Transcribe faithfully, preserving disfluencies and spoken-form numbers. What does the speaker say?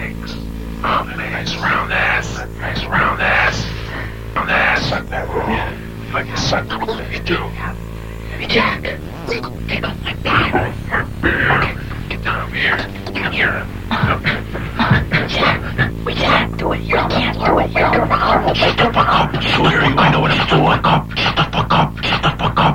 legs. Oh, nice round ass. Nice round ass. Round ass. Suck that roll. Yeah. Like you suck. You do. Hey, Jack. Take off my beard. Okay, get down over here. Come here. Jack, we can't do it. You can't do it. You're the fuck up. Shut the fuck up. Swear you, I know what I'm doing. Shut the fuck up. Shut the fuck up.